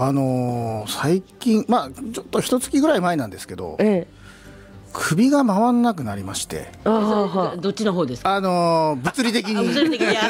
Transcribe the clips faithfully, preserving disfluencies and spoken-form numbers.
あのー、最近まあちょっと一月ぐらい前なんですけど、ええ、首が回んなくなりまして。 あはどっちの方ですか？ あのー、物理的に物理的に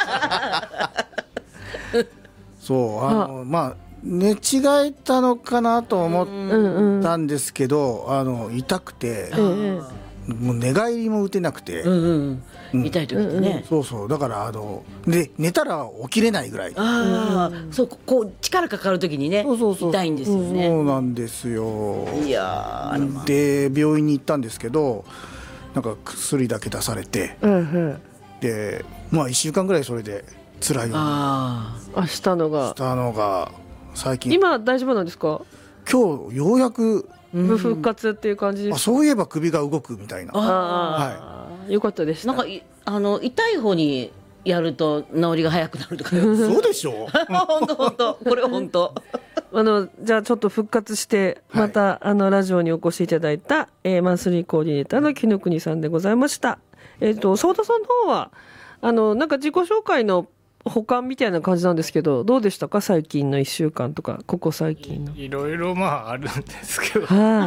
そうあのまあ寝違えたのかなと思ったんですけど、あの痛くて、もう寝返りも打てなくて、うんうんうん、痛い時ってね、うんうん、 そうそうだからあので寝たら起きれないぐらい、 あ、うん、そうこう力かかる時にね、そうそうそう痛いんですよね。 そうなんですよ。 いやで病院に行ったんですけど、なんか薬だけ出されて、うんうん、でまあいっしゅうかんぐらいそれで辛いよ。 ああしたのがしたのが最近。 今大丈夫なんですか？ 今日ようやく無復活っていう感じです。 あ、そういえば首が動くみたいな。あ、 はい、よかったです。 なんかあの痛い方にやると治りが早くなるとかそうでしょ本当本当これ本当あのじゃあちょっと復活してまた、はい、あのラジオにお越しいただいた、えー、マンスリーコーディネーターの木の国さんでございました。えっと相田さんの方はあのなんか自己紹介の補完みたいな感じなんですけど、どうでしたか最近のいっしゅうかんとか、ここ最近の。 いろいろまああるんですけど、はい、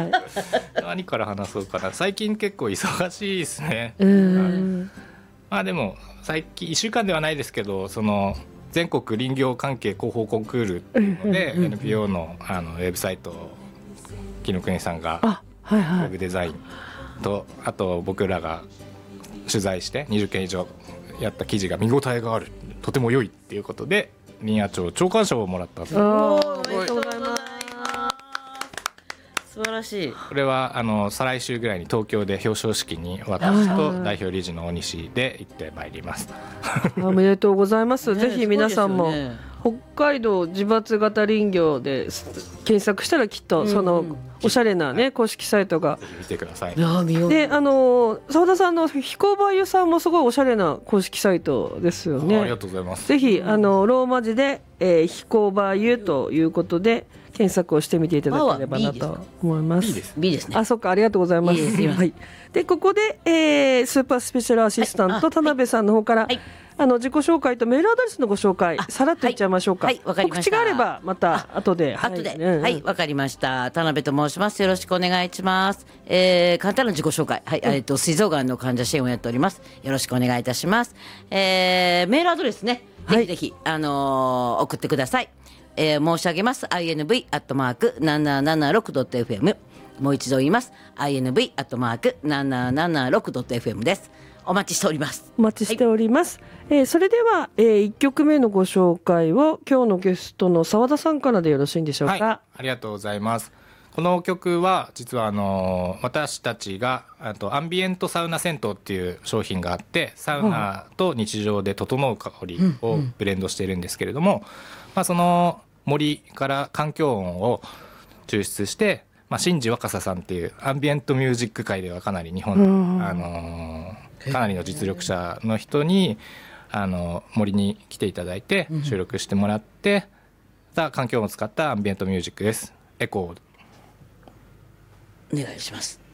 何から話そうかな。最近結構忙しいですね。うん、まあでも最近いっしゅうかんではないですけど、その全国林業関係広報コンクールっていうので、うんうんうん、エヌピーオー の, あのウェブサイトを木の国さんがウェブデザインと、あと僕らが取材してにじゅっけん以上やった記事が見応えがある、とても良いっていうことで林野庁長官賞をもらったんです。 おめでとうございます。素晴らしい。 これはあの再来週ぐらいに東京で表彰式に私と代表理事の大西で行ってまいります。 おめでとうございます。ぜひ皆さんも北海道自伐型林業で検索したらきっとそのおしゃれなね、公式サイトが見てください。 で、あの澤田さんの飛行バイユさんもすごいおしゃれな公式サイトですよね。 ありがとうございます。 ぜひあのローマ字で、えー、飛行バイユということで検索をしてみていただければなと思います。 B です。B ですね。 あ、そっか、ありがとうございます。いいです、はい、でここで、えー、スーパースペシャルアシスタント、はい、田辺さんの方から、はい、あの自己紹介とメールアドレスのご紹介さらっと言っちゃいましょうか。 はい、わかりました。 告知があればまた後で。 後で、はい、うんうん、はい、わかりました。田辺と申します。よろしくお願いします。えー、簡単な自己紹介、はい、うん、えっと膵臓がんの患者支援をやっております。よろしくお願いいたします。えー、メールアドレスね、ぜひぜひ、はい、あのー、送ってください。えー、申し上げます。 アイエヌブイ アットマーク ななななろく ドット エフエム、 もう一度言います。 アイエヌブイ アットマーク ななななろく ドット エフエム です。お待ちしております。 お待ちしております、はい。えー、それでは、えー、いっきょくめのご紹介を今日のゲストの澤田さんからでよろしいんでしょうか。はい、 ありがとうございます。この曲は実はあの私たちがあとアンビエントサウナ銭湯っていう商品があって、サウナと日常で整う香りをブレンドしているんですけれども、うんうん、まあ、その森から環境音を抽出して、まあ、新次若狭さんっていうアンビエントミュージック界ではかなり日本の、あのー、かなりの実力者の人にあの森に来ていただいて収録してもらってた環境音を使ったアンビエントミュージックです。エコーお願いします。